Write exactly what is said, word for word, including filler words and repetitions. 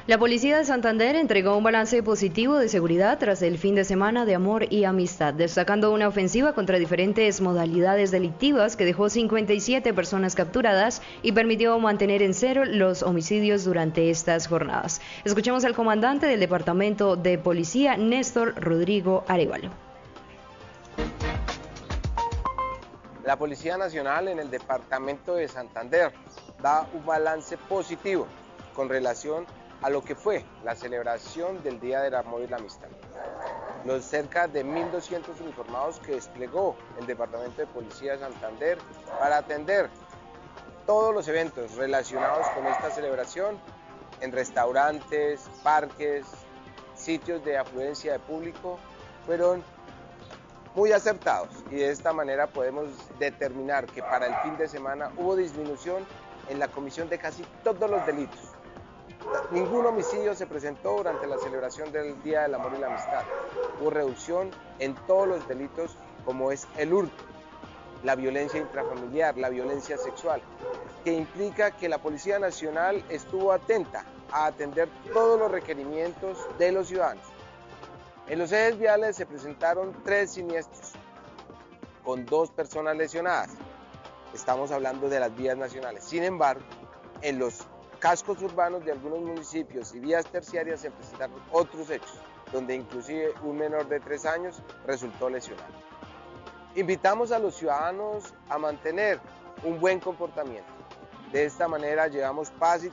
La Policía de Santander entregó un balance positivo de seguridad tras el fin de semana de amor y amistad, destacando una ofensiva contra diferentes modalidades delictivas que dejó cincuenta y siete personas capturadas y permitió mantener en cero los homicidios durante estas jornadas. Escuchemos al comandante del Departamento de Policía, Néstor Rodrigo Arévalo. La Policía Nacional en el Departamento de Santander da un balance positivo con relación a lo que fue la celebración del Día del Amor y la Amistad. Los cerca de mil doscientos uniformados que desplegó el Departamento de Policía de Santander para atender todos los eventos relacionados con esta celebración en restaurantes, parques, sitios de afluencia de público, fueron muy acertados, y de esta manera podemos determinar que para el fin de semana hubo disminución en la comisión de casi todos los delitos. Ningún homicidio se presentó durante la celebración del Día del Amor y la Amistad. Hubo reducción en todos los delitos, como es el hurto, la violencia intrafamiliar, la violencia sexual, que implica que la Policía Nacional estuvo atenta a atender todos los requerimientos de los ciudadanos. En los ejes viales se presentaron tres siniestros, con dos personas lesionadas. Estamos hablando de las vías nacionales. Sin embargo, en los cascos urbanos de algunos municipios y vías terciarias se presentaron otros hechos, donde inclusive un menor de tres años resultó lesionado. Invitamos a los ciudadanos a mantener un buen comportamiento. De esta manera llevamos paz y